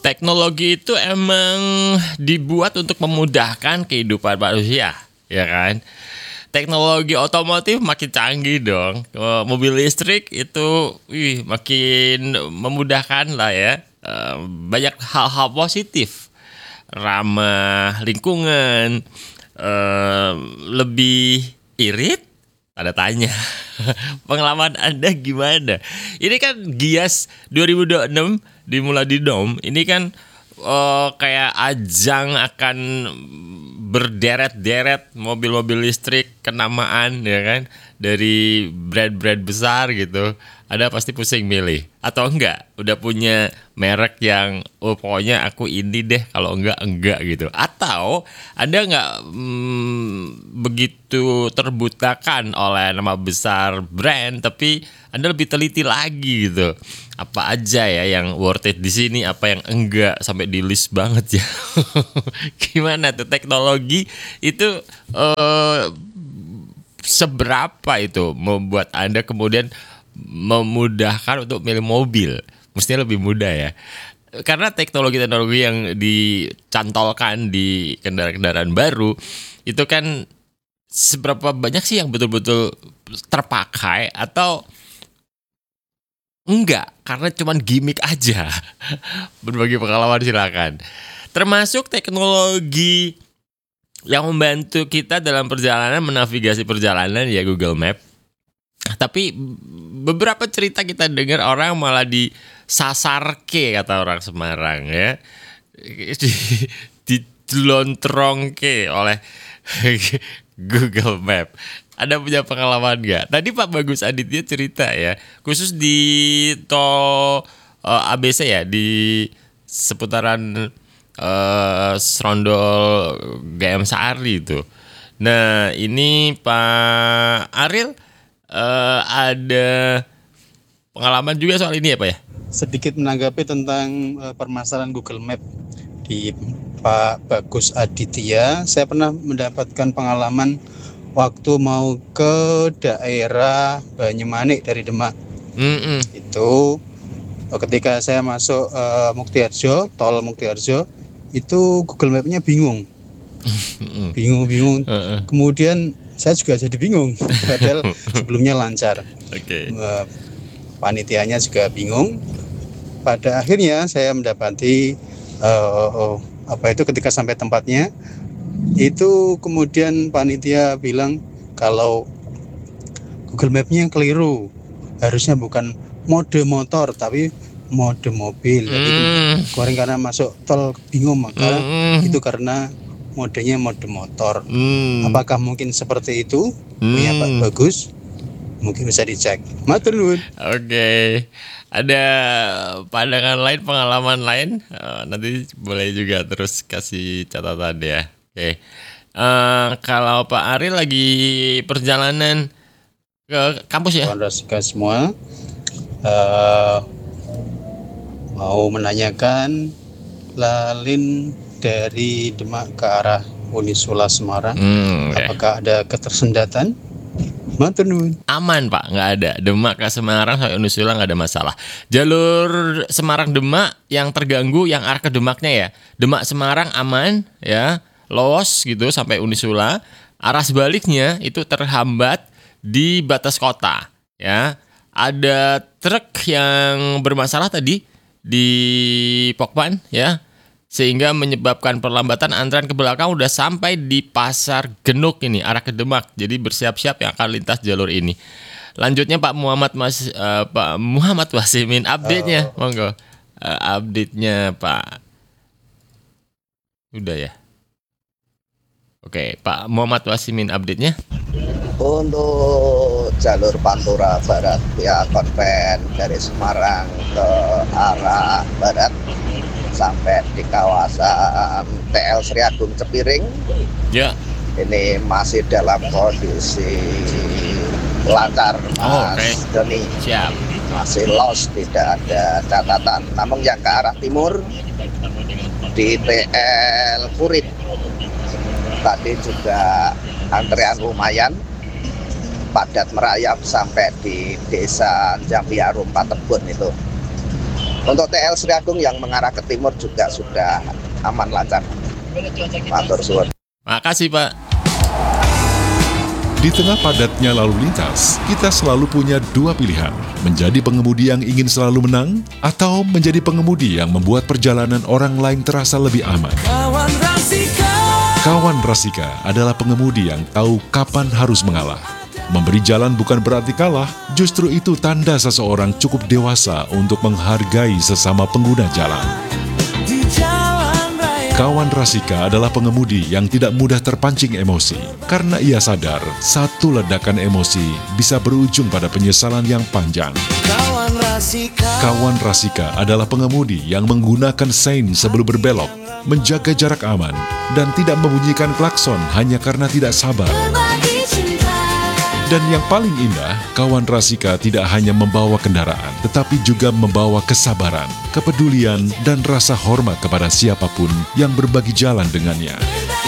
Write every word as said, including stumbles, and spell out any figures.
teknologi itu emang dibuat untuk memudahkan kehidupan manusia, ya kan? Teknologi otomotif makin canggih dong. Eh, Mobil listrik itu wih, makin memudahkan lah ya. Eh, Banyak hal-hal positif, ramah lingkungan, eh, lebih irit. Ada tanya, pengalaman Anda gimana? Ini kan Gias dua ribu dua puluh enam dimulai di Dom. Ini kan eh, kayak ajang akan berderet-deret mobil-mobil listrik kenamaan, ya kan, dari brand-brand besar gitu. Ada pasti pusing milih atau enggak? Udah punya merek yang oh pokoknya aku ini deh, kalau enggak enggak gitu. Atau Anda enggak hmm, begitu terbutakan oleh nama besar brand, tapi Anda lebih teliti lagi gitu. Apa aja ya yang worth it di sini, apa yang enggak, sampai di list banget ya. Gimana tuh teknologi itu eh, seberapa itu membuat Anda kemudian memudahkan untuk milih mobil? Mestinya lebih mudah ya. Karena teknologi-teknologi yang dicantolkan di kendaraan-kendaraan baru itu kan seberapa banyak sih yang betul-betul terpakai atau enggak, karena cuman gimmick aja. Berbagi pengalaman silakan. Termasuk teknologi yang membantu kita dalam perjalanan, menavigasi perjalanan ya Google Map. Tapi beberapa cerita kita dengar orang malah disasarke, kata orang Semarang ya. Di, Dilontrongke oleh Google Map. Ada punya pengalaman nggak? Tadi Pak Bagus Aditya cerita ya, khusus di tol uh, A B C ya, di seputaran uh, Serondol G M Sari itu. Nah ini Pak Ariel uh, ada pengalaman juga soal ini ya Pak ya? Sedikit menanggapi tentang uh, permasalahan Google Map di Pak Bagus Aditya. Saya pernah mendapatkan pengalaman waktu mau ke daerah Banyumanik dari Demak. Mm-mm. Itu ketika saya masuk uh, Muktiharjo, tol Muktiharjo, itu Google Map-nya bingung. Bingung-bingung. Kemudian saya juga jadi bingung, padahal sebelumnya lancar. Okay. Uh, panitianya juga bingung. Pada akhirnya saya mendapati uh, apa itu ketika sampai tempatnya, itu kemudian panitia bilang kalau Google Map-nya keliru, harusnya bukan mode motor tapi mode mobil. Jadi mm. kemarin karena masuk tol bingung, maka mm. itu karena modenya mode motor. mm. Apakah mungkin seperti itu? mm. Punya Pak Bagus, mungkin bisa dicek. Matur nuwun. Oke, ada pandangan lain, pengalaman lain, uh, nanti boleh juga terus kasih catatan ya. Oke, uh, kalau Pak Ari lagi perjalanan ke kampus ya? Kawan semua, uh, mau menanyakan lalin dari Demak ke arah Unisula Semarang, hmm, okay. Apakah ada ketersendatan? Matur nuwun. Aman Pak, nggak ada. Demak ke Semarang sampai Unisula nggak ada masalah. Jalur Semarang Demak yang terganggu yang arah ke Demaknya ya. Demak Semarang aman ya. Los gitu sampai Unisula. Arah sebaliknya itu terhambat di batas kota ya. Ada truk yang bermasalah tadi di Pokpan ya, sehingga menyebabkan perlambatan. Antrean ke belakang udah sampai di Pasar Genuk ini arah ke Demak. Jadi bersiap-siap yang akan lintas jalur ini. Lanjutnya Pak Muhammad Mas uh, Pak Muhammad Wasimin update-nya. Oh. Monggo. Uh, update-nya Pak. Udah ya. Oke, Pak Muhammad Wasimin update-nya. Untuk jalur Pantura Barat ya, konven dari Semarang ke arah barat sampai di kawasan T L Sri Agung Cepiring. Ya. Ini masih dalam kondisi lancar, Mas oh, okay. Doni. Siap. Masih los, tidak ada catatan. Namun yang ke arah timur di T L Kurit tadi juga antrean lumayan padat merayap sampai di desa Jambiarum Patebun itu. Untuk T L Sri Agung yang mengarah ke timur juga sudah aman lancar. Matur suwun. Makasih Pak. Di tengah padatnya lalu lintas, kita selalu punya dua pilihan. Menjadi pengemudi yang ingin selalu menang, atau menjadi pengemudi yang membuat perjalanan orang lain terasa lebih aman. Kawan Rasika. Kawan Rasika adalah pengemudi yang tahu kapan harus mengalah. Memberi jalan bukan berarti kalah, justru itu tanda seseorang cukup dewasa untuk menghargai sesama pengguna jalan. Di jalan raya. Kawan Rasika adalah pengemudi yang tidak mudah terpancing emosi, karena ia sadar satu ledakan emosi bisa berujung pada penyesalan yang panjang. Kawan Rasika. Kawan Rasika adalah pengemudi yang menggunakan sein sebelum berbelok, menjaga jarak aman, dan tidak membunyikan klakson hanya karena tidak sabar. Berbagi cinta. Dan yang paling indah, kawan Rasika tidak hanya membawa kendaraan, tetapi juga membawa kesabaran, kepedulian, dan rasa hormat kepada siapapun yang berbagi jalan dengannya.